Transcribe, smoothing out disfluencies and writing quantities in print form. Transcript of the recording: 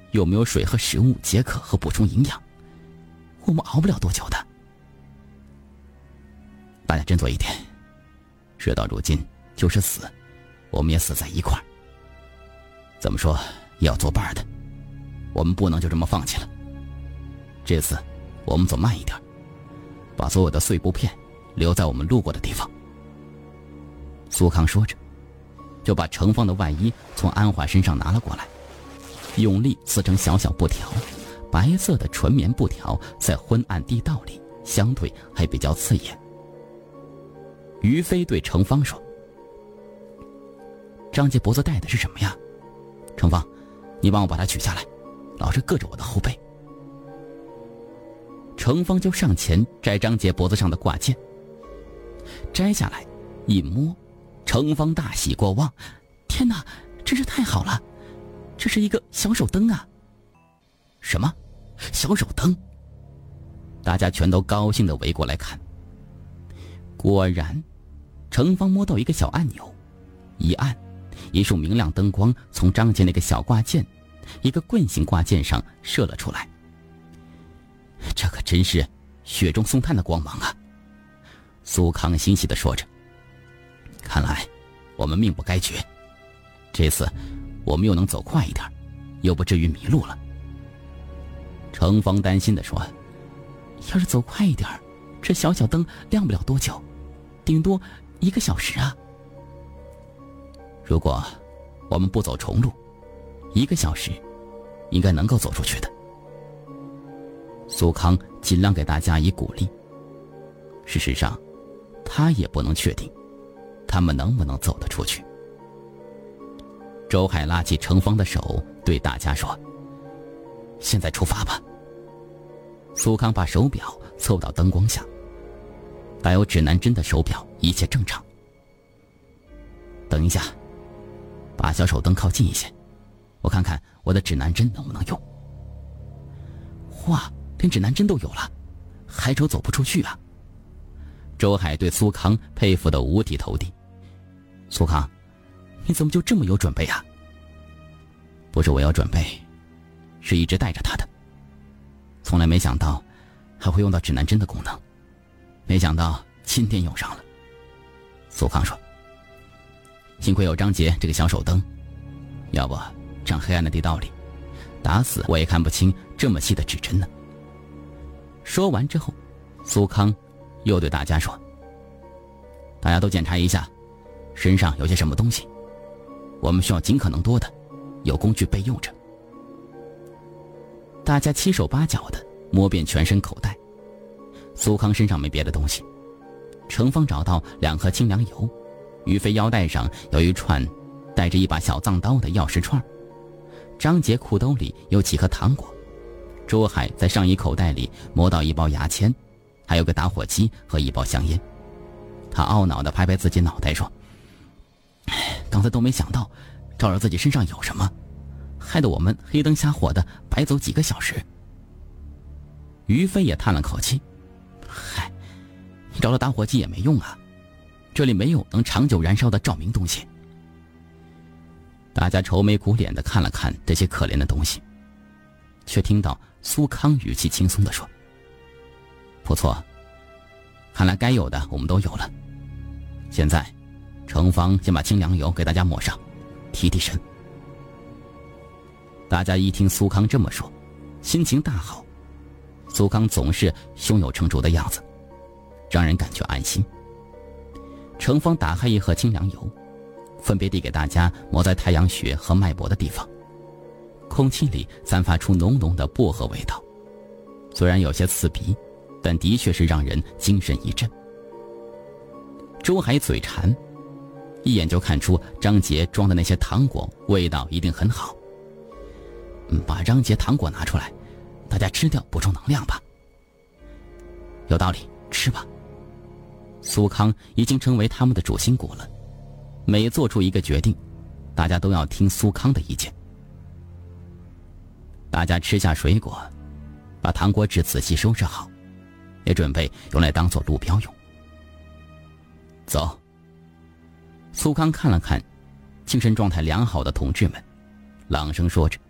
有没有水和食物解渴和补充营养，我们熬不了多久的。大家斟酌一点，事到如今就是死，我们也死在一块儿。怎么说也要作伴的，我们不能就这么放弃了。这次我们走慢一点，把所有的碎布片留在我们路过的地方。苏康说着，就把程芳的外衣从安华身上拿了过来，用力撕成小小布条，白色的纯棉布条在昏暗地道里相对还比较刺眼。于飞对程芳说：“张杰脖子戴的是什么呀？程芳，你帮我把它取下来，老是硌着我的后背。”程芳就上前摘张杰脖子上的挂件，摘下来一摸，程芳大喜过望：“天哪，真是太好了，这是一个小手灯啊！”“什么？小手灯？”大家全都高兴地围过来看。果然，程芳摸到一个小按钮，一按，一束明亮灯光从张杰那个小挂件，一个棍形挂件上射了出来。这可真是雪中送炭的光芒啊！苏康欣喜地说着。看来我们命不该绝，这次我们又能走快一点，又不至于迷路了。程芳担心地说：“要是走快一点，这小小灯亮不了多久，顶多1个小时啊。如果我们不走重路，1个小时应该能够走出去的。”苏康尽量给大家以鼓励。事实上，他也不能确定他们能不能走得出去。周海拉起程芳的手，对大家说：“现在出发吧。”苏康把手表凑到灯光下，带有指南针的手表一切正常。等一下，把小手灯靠近一些，我看看我的指南针能不能用。哇，连指南针都有了，还愁走不出去啊？周海对苏康佩服得五体投地。苏康，你怎么就这么有准备啊？不是我有准备，是一直带着它的。从来没想到还会用到指南针的功能，没想到今天用上了。苏康说：“幸亏有张杰这个小手灯，要不这样黑暗的地道里，打死我也看不清这么细的指针呢。”说完之后，苏康又对大家说：“大家都检查一下身上有些什么东西，我们需要尽可能多的有工具备用着。”大家七手八脚的摸遍全身口袋。苏康身上没别的东西，程芳找到2盒清凉油，于飞腰带上有一串带着一把小藏刀的钥匙串，张杰裤兜里有几颗糖果，周海在上衣口袋里摸到一包牙签，还有个打火机和一包香烟。他懊恼地拍拍自己脑袋说：“刚才都没想到照着自己身上有什么，害得我们黑灯瞎火的白走几个小时。”于飞也叹了口气：“嗨，你找了打火机也没用啊，这里没有能长久燃烧的照明东西。”大家愁眉苦脸地看了看这些可怜的东西，却听到苏康语气轻松地说：“不错，看来该有的我们都有了。现在程芳先把清凉油给大家抹上，提提神。”大家一听苏康这么说，心情大好。苏康总是胸有成竹的样子，让人感觉安心。程芳打开一盒清凉油，分别递给大家抹在太阳穴和脉搏的地方，空气里散发出浓浓的薄荷味道，虽然有些刺鼻，但的确是让人精神一振。周海嘴馋，一眼就看出张杰装的那些糖果味道一定很好。把张杰糖果拿出来，大家吃掉补充能量吧。有道理，吃吧。苏康已经成为他们的主心骨了，每做出一个决定，大家都要听苏康的意见。大家吃下水果，把糖果纸仔细收拾好，也准备用来当做路标用。走。苏康看了看精神状态良好的同志们，朗声说着，